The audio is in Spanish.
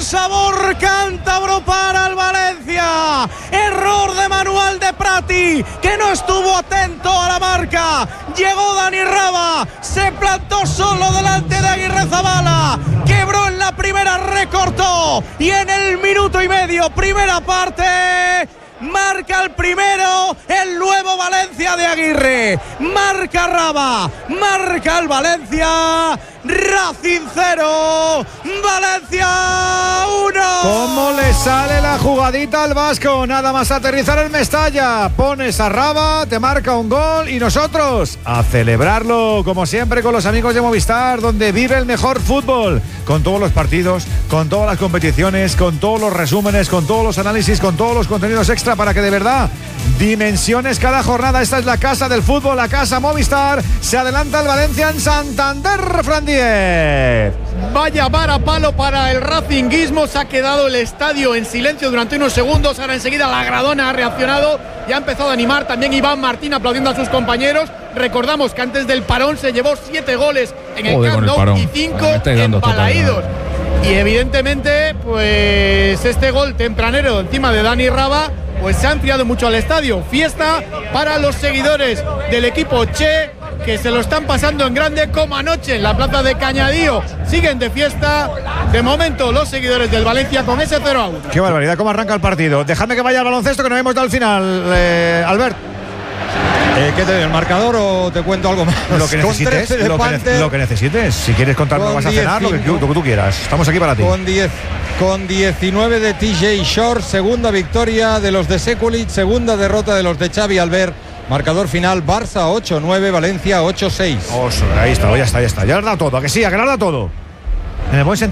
sabor cántabro para el Valencia. Error de Manuel de Prati, que no estuvo atento a la marca. Llegó Dani Raba, se plantó solo delante de Aguirrezabala, quebró en la primera, recortó y en el minuto y medio, primera parte, marca el primero el nuevo Valencia de Aguirre. Marca Raba, marca el Valencia. Racing 0, Valencia 1. ¿Cómo le sale la jugadita al vasco? Nada más aterrizar en Mestalla, pones a Raba, te marca un gol y nosotros a celebrarlo, como siempre, con los amigos de Movistar, donde vive el mejor fútbol, con todos los partidos, con todas las competiciones, con todos los resúmenes, con todos los análisis, con todos los contenidos extra, para que de verdad dimensiones cada jornada. Esta es la casa del fútbol, la casa Movistar. Se adelanta el Valencia en Santander, Fran Díez. Vaya varapalo para el racinguismo. Se ha quedado el estadio en silencio durante unos segundos. Ahora enseguida la Gradona ha reaccionado y ha empezado a animar. También Iván Martín aplaudiendo a sus compañeros. Recordamos que antes del parón se llevó 7 goles en el Camp Nou y 5 en Balaídos. Y evidentemente, pues este gol tempranero encima de Dani Raba, pues se ha enfriado mucho al estadio. Fiesta para los seguidores del equipo Che, que se lo están pasando en grande, como anoche en la plaza de Cañadío. Siguen de fiesta. De momento los seguidores del Valencia con ese 0-1. Qué barbaridad, cómo arranca el partido. Dejadme que vaya al baloncesto, que no hemos dado al final, Albert. ¿Qué te doy, el marcador o te cuento algo más? Lo que necesites, lo que necesites. Si quieres contarnos que vas a cenar, lo que tú quieras. Estamos aquí para ti. Con 19 de TJ Short, segunda victoria de los de Sekulic, segunda derrota de los de Xavi Albert. Marcador final: Barça 8-9, Valencia 8-6. Ahí está, ya está. Ya lo has dado todo, ¿a que sí? ¿A que lo has dado todo? En el buen sentido.